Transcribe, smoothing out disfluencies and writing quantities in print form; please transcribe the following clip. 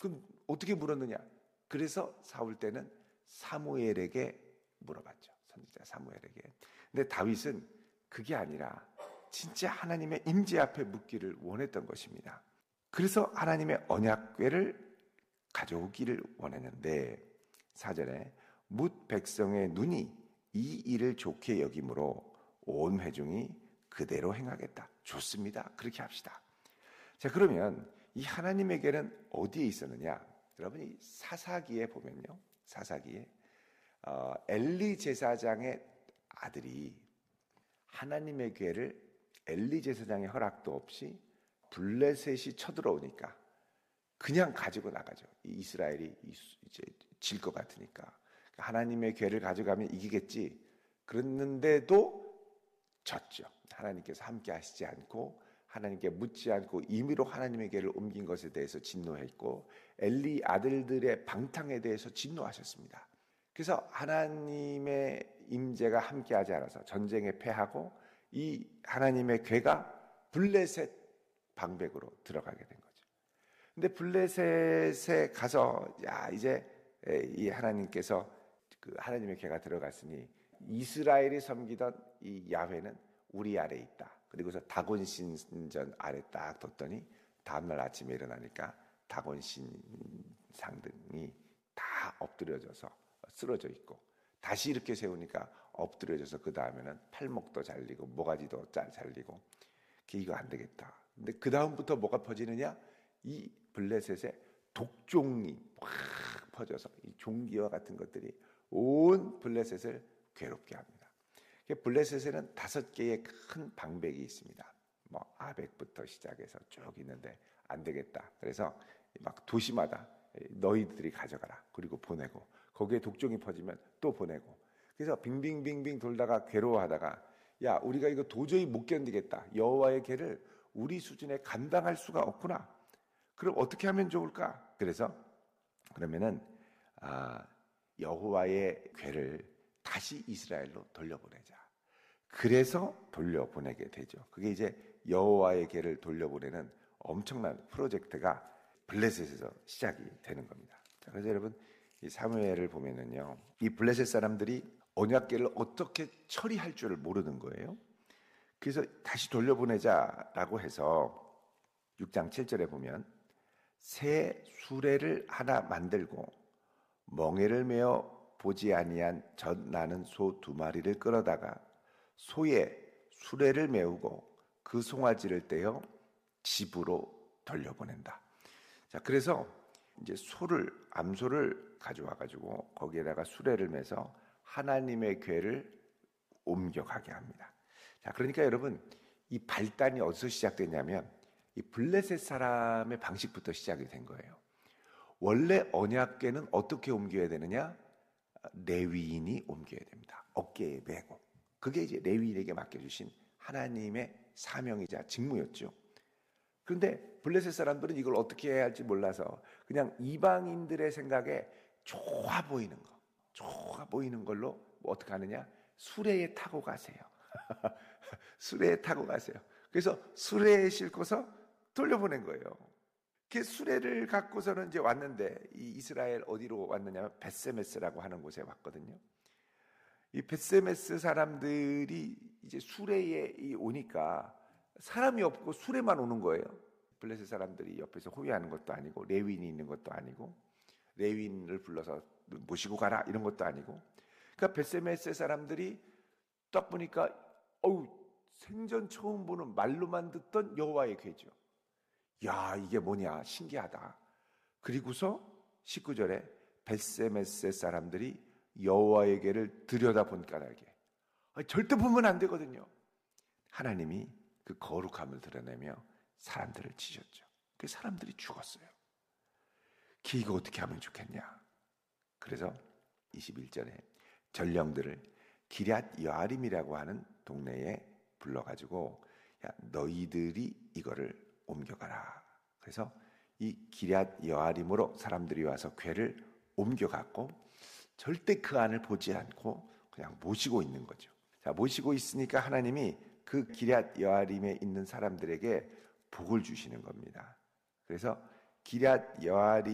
그럼 어떻게 물었느냐? 그래서 사울 때는 사무엘에게 물어봤죠. 선지자 사무엘에게. 근데 다윗은 그게 아니라 진짜 하나님의 임재 앞에 묻기를 원했던 것입니다. 그래서 하나님의 언약궤를 가져오기를 원했는데 4절에 뭇 백성의 눈이 이 일을 좋게 여김으로 온 회중이 그대로 행하겠다. 좋습니다. 그렇게 합시다. 자, 그러면 이 하나님의 궤는 어디에 있었느냐? 여러분이 사사기에 보면요. 사사기에 엘리 제사장의 아들이 하나님의 궤를 엘리 제사장의 허락도 없이 블레셋이 쳐들어오니까 그냥 가지고 나가죠. 이스라엘이 이제 질 것 같으니까. 하나님의 궤를 가져가면 이기겠지. 그랬는데도 졌죠. 하나님께서 함께 하시지 않고 하나님께 묻지 않고 임의로 하나님의 궤를 옮긴 것에 대해서 진노했고 엘리 아들들의 방탕에 대해서 진노하셨습니다. 그래서 하나님의 임재가 함께하지 않아서 전쟁에 패하고 이 하나님의 궤가 블레셋 방백으로 들어가게 된 거죠. 근데 블레셋에 가서 이제 이 하나님께서 그 하나님의 궤가 들어갔으니 이스라엘이 섬기던 이 야훼는 우리 아래에 있다. 그리고서 다곤 신전 아래 딱 뒀더니 다음날 아침에 일어나니까 다곤 신상등이 다 엎드려져서 쓰러져 있고 다시 이렇게 세우니까 엎드려져서 그 다음에는 팔목도 잘리고 모가지도 잘리고 이거 안 되겠다. 근데 그 다음부터 뭐가 퍼지느냐? 이 블레셋의 독종이 확 퍼져서 이 종기와 같은 것들이 온 블레셋을 괴롭게 합니다. 블레셋에는 5개의 큰 방백이 있습니다. 뭐 아벡부터 시작해서 쭉 있는데 안 되겠다. 그래서 막 도시마다 너희들이 가져가라. 그리고 보내고 거기에 독종이 퍼지면 또 보내고 그래서 빙빙빙빙 돌다가 괴로워하다가 야 우리가 이거 도저히 못 견디겠다. 여호와의 궤를 우리 수준에 감당할 수가 없구나. 그럼 어떻게 하면 좋을까? 그래서 그러면은 여호와의 궤를 다시 이스라엘로 돌려보내자. 그래서 돌려보내게 되죠. 그게 이제 여호와의 궤를 돌려보내는 엄청난 프로젝트가 블레셋에서 시작이 되는 겁니다. 그래서 여러분 이 사무엘을 보면은요, 이 블레셋 사람들이 언약궤를 어떻게 처리할 줄을 모르는 거예요. 그래서 다시 돌려보내자라고 해서 6장 7절에 보면 새 수레를 하나 만들고 멍에를 메어 보지 아니한 젖 나는 소 2마리를 끌어다가 소에 수레를 메우고 그 송아지를 떼어 집으로 돌려보낸다. 자, 그래서 이제 암소를 가져와 가지고 거기에다가 수레를 매서 하나님의 궤를 옮겨가게 합니다. 자, 그러니까 여러분 이 발단이 어디서 시작됐냐면 이 블레셋 사람의 방식부터 시작이 된 거예요. 원래 언약궤는 어떻게 옮겨야 되느냐? 레위인이 옮겨야 됩니다. 어깨에 메고. 그게 이제 레위인에게 맡겨주신 하나님의 사명이자 직무였죠. 그런데 블레셋 사람들은 이걸 어떻게 해야 할지 몰라서 그냥 이방인들의 생각에 좋아 보이는 걸로 뭐 어떻게 하느냐? 수레에 타고 가세요. 수레에 타고 가세요. 그래서 수레에 싣고서 돌려보낸 거예요. 그 수레를 갖고서는 이제 왔는데 이 이스라엘 어디로 왔느냐면 벳세메스라고 하는 곳에 왔거든요. 이 벳세메스 사람들이 이제 수레에 오니까 사람이 없고 수레만 오는 거예요. 블레셋 사람들이 옆에서 호위하는 것도 아니고 레위인이 있는 것도 아니고 레위인을 불러서 모시고 가라 이런 것도 아니고 그러니까 벳세메스 사람들이 딱 보니까 생전 처음 보는 말로만 듣던 여호와의 궤죠. 야, 이게 뭐냐 신기하다. 그리고서 19절에 벳세메스 사람들이 여호와의 궤를 들여다본 까닭에 절대 보면 안 되거든요. 하나님이 그 거룩함을 드러내며 사람들을 치셨죠. 그 사람들이 죽었어요. 이거 어떻게 하면 좋겠냐. 그래서 21절에 전령들을 기럇 여아림이라고 하는 동네에 불러가지고 야, 너희들이 이거를 옮겨가라. 그래서 이 기럇 여아림으로 사람들이 와서 궤를 옮겨갔고 절대 그 안을 보지 않고 그냥 모시고 있는 거죠. 자, 모시고 있으니까 하나님이 그 기럇 여아림에 있는 사람들에게 복을 주시는 겁니다. 그래서 기럇 여아림